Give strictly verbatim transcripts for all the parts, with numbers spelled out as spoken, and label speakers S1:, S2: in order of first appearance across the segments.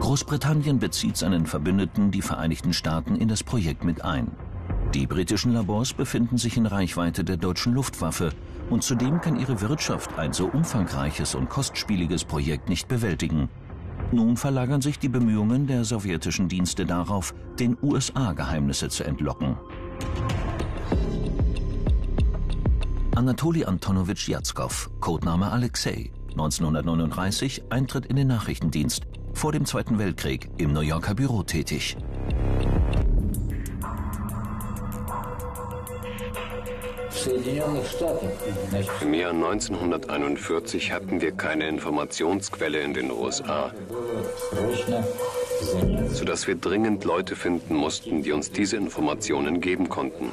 S1: Großbritannien bezieht seinen Verbündeten, die Vereinigten Staaten, in das Projekt mit ein. Die britischen Labors befinden sich in Reichweite der deutschen Luftwaffe und zudem kann ihre Wirtschaft ein so umfangreiches und kostspieliges Projekt nicht bewältigen. Nun verlagern sich die Bemühungen der sowjetischen Dienste darauf, den U S A Geheimnisse zu entlocken. Anatoli Antonowitsch Jatzkow, Codename Alexei, neunzehnhundertneununddreißig, Eintritt in den Nachrichtendienst, vor dem Zweiten Weltkrieg im New Yorker Büro tätig.
S2: Im Jahr neunzehnhunderteinundvierzig hatten wir keine Informationsquelle in den U S A, sodass wir dringend Leute finden mussten, die uns diese Informationen geben konnten.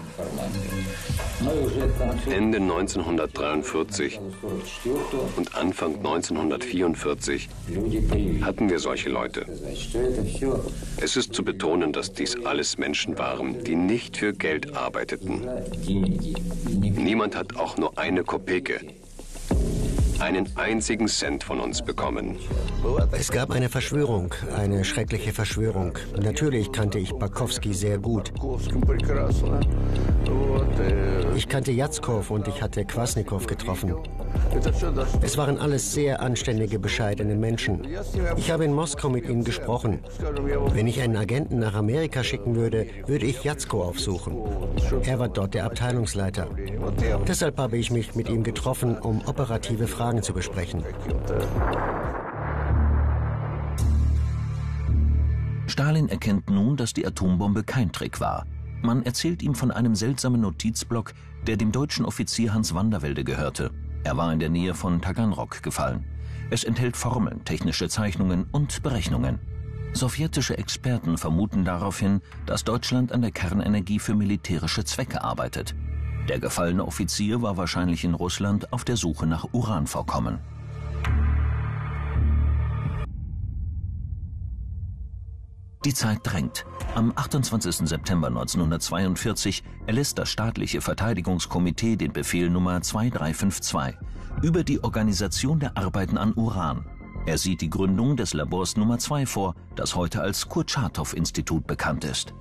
S2: Ende neunzehnhundertdreiundvierzig und Anfang neunzehnhundertvierundvierzig hatten wir solche Leute. Es ist zu betonen, dass dies alles Menschen waren, die nicht für Geld arbeiteten. Niemand hat auch nur eine Kopeke, einen einzigen Cent von uns bekommen.
S3: Es gab eine Verschwörung, eine schreckliche Verschwörung. Natürlich kannte ich Bakowski sehr gut. Ich kannte Jatzkow und ich hatte Kwasnikow getroffen. Es waren alles sehr anständige, bescheidene Menschen. Ich habe in Moskau mit ihnen gesprochen. Wenn ich einen Agenten nach Amerika schicken würde, würde ich Jatzkow aufsuchen. Er war dort der Abteilungsleiter. Deshalb habe ich mich mit ihm getroffen, um operative Fragen zu besprechen.
S1: Stalin erkennt nun, dass die Atombombe kein Trick war. Man erzählt ihm von einem seltsamen Notizblock, der dem deutschen Offizier Hans Vandervelde gehörte. Er war in der Nähe von Taganrog gefallen. Es enthält Formeln, technische Zeichnungen und Berechnungen. Sowjetische Experten vermuten daraufhin, dass Deutschland an der Kernenergie für militärische Zwecke arbeitet. Der gefallene Offizier war wahrscheinlich in Russland auf der Suche nach Uranvorkommen. Die Zeit drängt. Am achtundzwanzigsten September neunzehnhundertzweiundvierzig erlässt das staatliche Verteidigungskomitee den Befehl Nummer zwei drei fünf zwei über die Organisation der Arbeiten an Uran. Er sieht die Gründung des Labors Nummer zwei vor, das heute als Kurtschatow-Institut bekannt ist.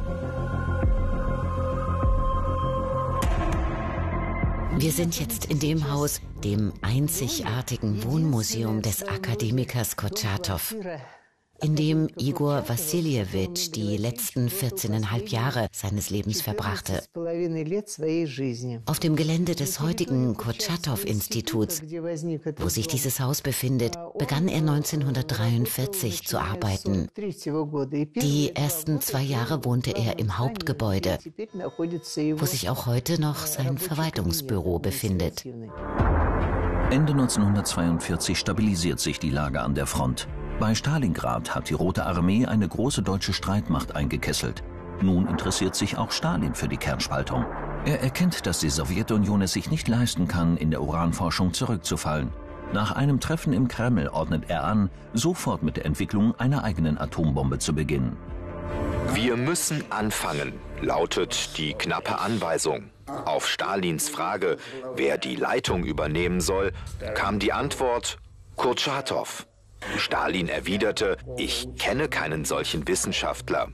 S4: Wir sind jetzt in dem Haus, dem einzigartigen Wohnmuseum des Akademikers Kurtschatow, in dem Igor Wassiljewitsch die letzten vierzehneinhalb Jahre seines Lebens verbrachte. Auf dem Gelände des heutigen Kurtschatow-Instituts, wo sich dieses Haus befindet, begann er neunzehnhundertdreiundvierzig zu arbeiten. Die ersten zwei Jahre wohnte er im Hauptgebäude, wo sich auch heute noch sein Verwaltungsbüro befindet.
S1: Ende neunzehnhundertzweiundvierzig stabilisiert sich die Lage an der Front. Bei Stalingrad hat die Rote Armee eine große deutsche Streitmacht eingekesselt. Nun interessiert sich auch Stalin für die Kernspaltung. Er erkennt, dass die Sowjetunion es sich nicht leisten kann, in der Uranforschung zurückzufallen. Nach einem Treffen im Kreml ordnet er an, sofort mit der Entwicklung einer eigenen Atombombe zu beginnen.
S5: Wir müssen anfangen, lautet die knappe Anweisung. Auf Stalins Frage, wer die Leitung übernehmen soll, kam die Antwort: Kurtschatow. Stalin erwiderte: Ich kenne keinen solchen Wissenschaftler.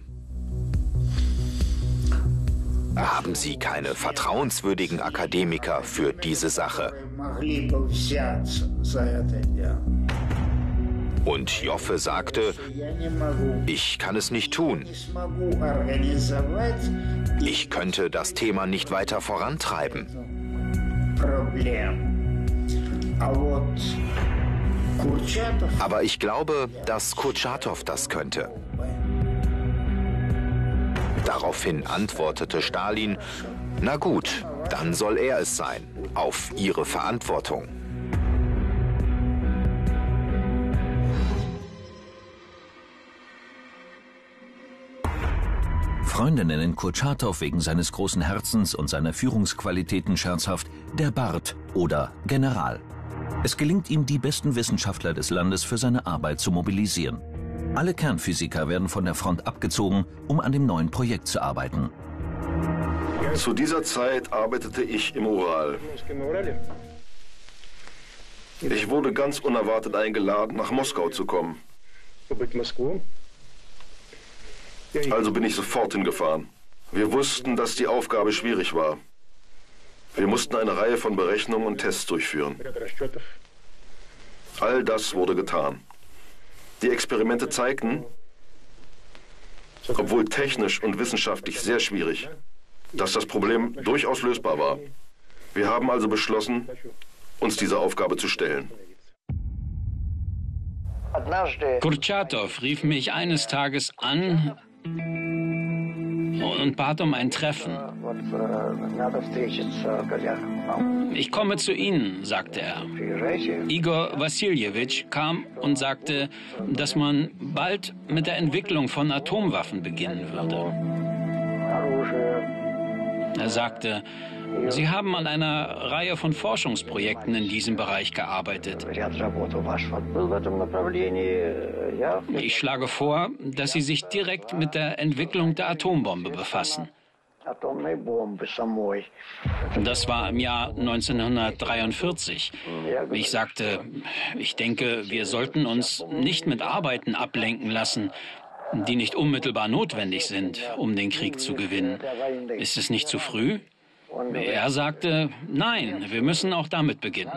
S5: Haben Sie keine vertrauenswürdigen Akademiker für diese Sache? Und Joffe sagte: Ich kann es nicht tun. Ich könnte das Thema nicht weiter vorantreiben. Aber ich glaube, dass Kurtschatow das könnte. Daraufhin antwortete Stalin: Na gut, dann soll er es sein, auf Ihre Verantwortung.
S1: Freunde nennen Kurtschatow wegen seines großen Herzens und seiner Führungsqualitäten scherzhaft der Bart oder General. Es gelingt ihm, die besten Wissenschaftler des Landes für seine Arbeit zu mobilisieren. Alle Kernphysiker werden von der Front abgezogen, um an dem neuen Projekt zu arbeiten.
S6: Zu dieser Zeit arbeitete ich im Ural. Ich wurde ganz unerwartet eingeladen, nach Moskau zu kommen. Also bin ich sofort hingefahren. Wir wussten, dass die Aufgabe schwierig war. Wir mussten eine Reihe von Berechnungen und Tests durchführen. All das wurde getan. Die Experimente zeigten, obwohl technisch und wissenschaftlich sehr schwierig, dass das Problem durchaus lösbar war. Wir haben also beschlossen, uns dieser Aufgabe zu stellen.
S7: Kurtschatow rief mich eines Tages an und bat um ein Treffen. Ich komme zu Ihnen, sagte er. Igor Wassiljewitsch kam und sagte, dass man bald mit der Entwicklung von Atomwaffen beginnen würde. Er sagte, Sie haben an einer Reihe von Forschungsprojekten in diesem Bereich gearbeitet. Ich schlage vor, dass Sie sich direkt mit der Entwicklung der Atombombe befassen. Das war im Jahr neunzehnhundertdreiundvierzig. Ich sagte, ich denke, wir sollten uns nicht mit Arbeiten ablenken lassen, die nicht unmittelbar notwendig sind, um den Krieg zu gewinnen. Ist es nicht zu früh? Er sagte, nein, wir müssen auch damit beginnen.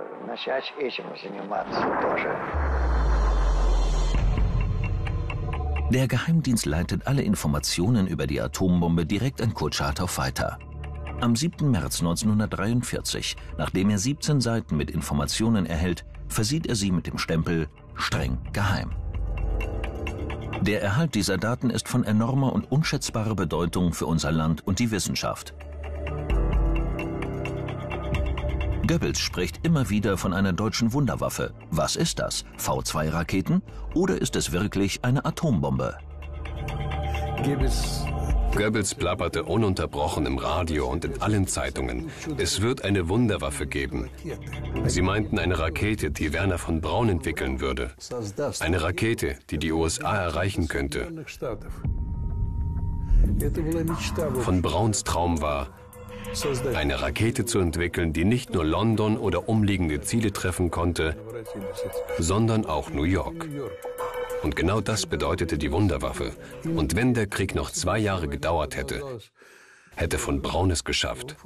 S1: Der Geheimdienst leitet alle Informationen über die Atombombe direkt an Kurtschatow weiter. Am siebten März neunzehnhundertdreiundvierzig, nachdem er siebzehn Seiten mit Informationen erhält, versieht er sie mit dem Stempel streng geheim. Der Erhalt dieser Daten ist von enormer und unschätzbarer Bedeutung für unser Land und die Wissenschaft. Goebbels spricht immer wieder von einer deutschen Wunderwaffe. Was ist das? V zwei Raketen? Oder ist es wirklich eine Atombombe?
S2: Goebbels plapperte ununterbrochen im Radio und in allen Zeitungen. Es wird eine Wunderwaffe geben. Sie meinten eine Rakete, die Wernher von Braun entwickeln würde. Eine Rakete, die die U S A erreichen könnte. Von Brauns Traum war, eine Rakete zu entwickeln, die nicht nur London oder umliegende Ziele treffen konnte, sondern auch New York. Und genau das bedeutete die Wunderwaffe. Und wenn der Krieg noch zwei Jahre gedauert hätte, hätte von Braun es geschafft.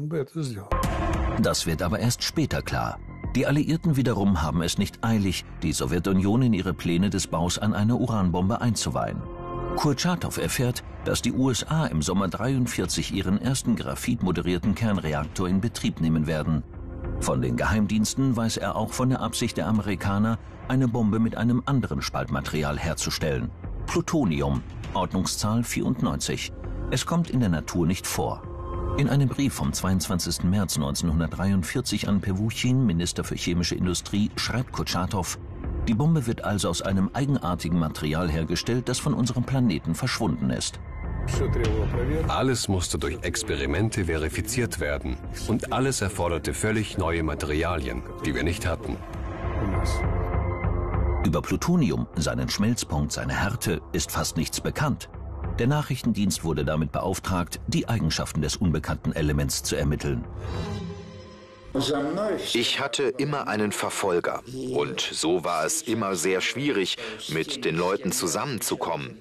S1: Das wird aber erst später klar. Die Alliierten wiederum haben es nicht eilig, die Sowjetunion in ihre Pläne des Baus an einer Uranbombe einzuweihen. Kurtschatow erfährt, dass die U S A im Sommer neunzehnhundertdreiundvierzig ihren ersten graphitmoderierten Kernreaktor in Betrieb nehmen werden. Von den Geheimdiensten weiß er auch von der Absicht der Amerikaner, eine Bombe mit einem anderen Spaltmaterial herzustellen. Plutonium, Ordnungszahl vierundneunzig. Es kommt in der Natur nicht vor. In einem Brief vom zweiundzwanzigsten März neunzehnhundertdreiundvierzig an Pewuchin, Minister für chemische Industrie, schreibt Kurtschatow: Die Bombe wird also aus einem eigenartigen Material hergestellt, das von unserem Planeten verschwunden ist.
S2: Alles musste durch Experimente verifiziert werden. Und alles erforderte völlig neue Materialien, die wir nicht hatten.
S1: Über Plutonium, seinen Schmelzpunkt, seine Härte, ist fast nichts bekannt. Der Nachrichtendienst wurde damit beauftragt, die Eigenschaften des unbekannten Elements zu ermitteln.
S5: Ich hatte immer einen Verfolger und so war es immer sehr schwierig, mit den Leuten zusammenzukommen.